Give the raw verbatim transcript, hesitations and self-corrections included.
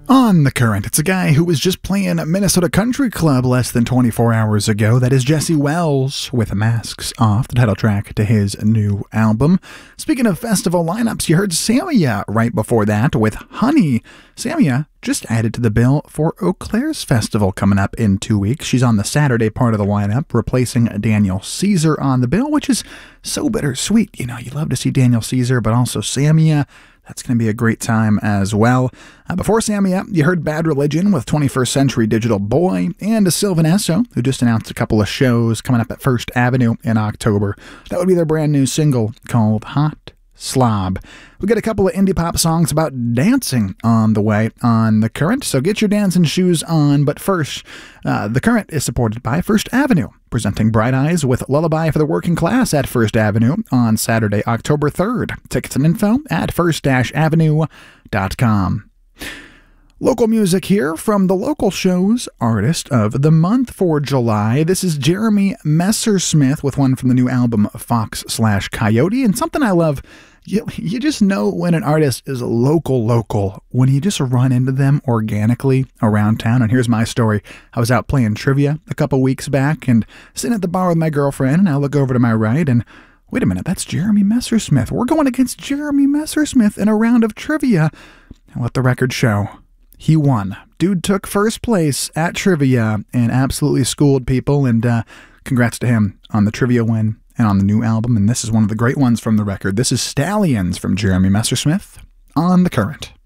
On the Current, it's a guy who was just playing at Minnesota Country Club less than twenty-four hours ago. That is Jesse Wells with Masks Off, the title track to his new album. Speaking of festival lineups, you heard Samia right before that with Honey. Samia just added to the bill for Eau Claire's festival coming up in two weeks. She's on the Saturday part of the lineup, replacing Daniel Caesar on the bill, which is so bittersweet. You know, you love to see Daniel Caesar, but also Samia. That's going to be a great time as well. Uh, before Samia, you heard Bad Religion with twenty-first Century Digital Boy, and Sylvan Esso, who just announced a couple of shows coming up at First Avenue in October. That would be their brand new single called Hot Slob. We got a couple of indie pop songs about dancing on the way on The Current, so get your dancing shoes on. But first, uh, The Current is supported by First Avenue, presenting Bright Eyes with Lullaby for the Working Class at First Avenue on Saturday, October third. Tickets and info at first avenue dot com. Local music here from the local show's Artist of the Month for July. This is Jeremy Messersmith with one from the new album Fox slash Coyote. And something I love, you, you just know when an artist is local local, when you just run into them organically around town. And here's my story. I was out playing trivia a couple weeks back and sitting at the bar with my girlfriend, and I look over to my right and wait a minute, that's Jeremy Messersmith. We're going against Jeremy Messersmith in a round of trivia. And let the record show. He won. Dude took first place at trivia and absolutely schooled people, and uh, congrats to him on the trivia win and on the new album. And this is one of the great ones from the record. This is Stallions from Jeremy Messersmith on The Current.